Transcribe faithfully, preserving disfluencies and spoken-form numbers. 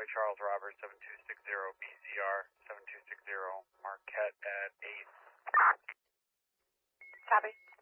Charlie Charles Robert, seven two six zero B Z R, seven two six zero Marquette at eight. Copy.